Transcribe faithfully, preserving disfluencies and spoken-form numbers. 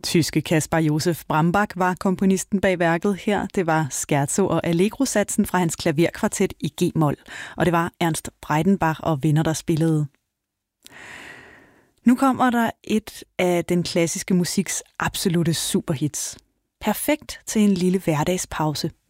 Tyske Caspar Josef Brambach var komponisten bag værket her. Det var scherzo og allegro-satsen fra hans klaverkvartet i G-mol. Og det var Ernst Breidenbach og venner, der spillede. Nu kommer der et af den klassiske musiks absolute superhits. Perfekt til en lille hverdagspause.